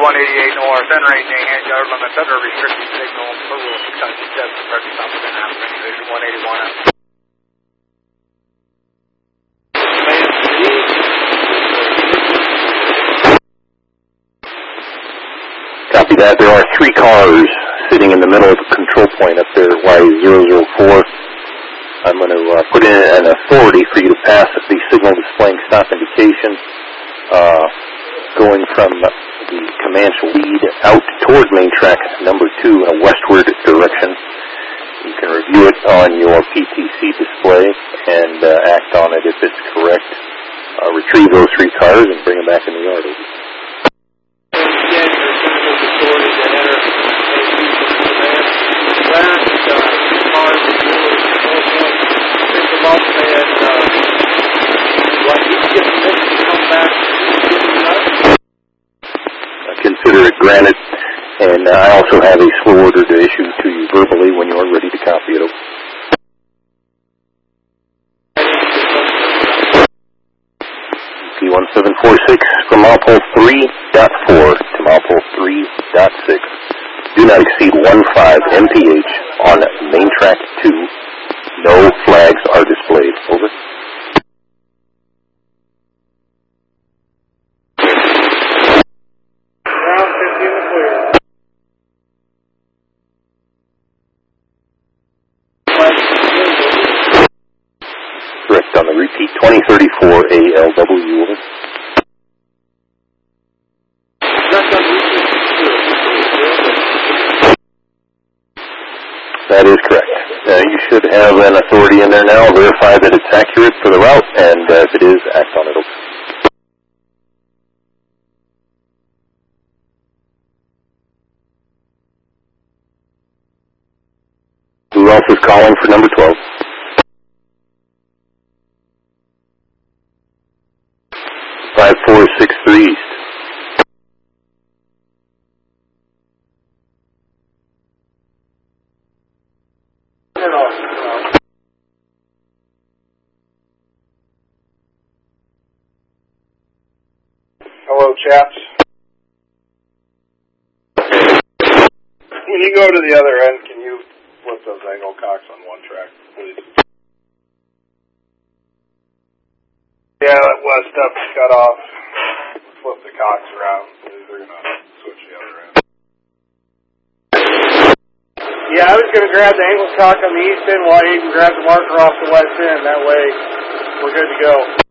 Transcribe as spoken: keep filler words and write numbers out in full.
one eighty-eight north, enraging hand yard limits under restricted signal for rule six hundred seven, present stop within half range, division one eighty-one. Copy that. There are three cars sitting in the middle of the control point up there, Y zero zero four. I'm going to uh, put in an authority for you to pass at the signal displaying stop indication, uh, going from the Comanche lead out toward main track number two in a westward direction. You can review it on your P T C display and uh, act on it if it's correct. Uh, retrieve those three cars and bring them back in the yard. Consider it granted, and uh, I also have a slow order to issue to you verbally when you're ready to copy it. P one seven four six from Malpole three point four to Malpole three point six. Do not exceed fifteen M P H on main track two. No flags are displayed. Over. Correct on the repeat, twenty thirty-four A L W. Over. That is correct. Uh, you should have an authority in there now. Verify that it's accurate for the route, and uh, if it is, act on it. Who else is calling for number twelve? five four six three East. Hello, chaps. When you go to the other end, can you flip those angle cocks on one track, please? Yeah, that west stuff is cut off. Flip the cocks around, please. They're going to switch the other end. Yeah, I was going to grab the angle cock on the east end while you can grab the marker off the west end. That way, we're good to go.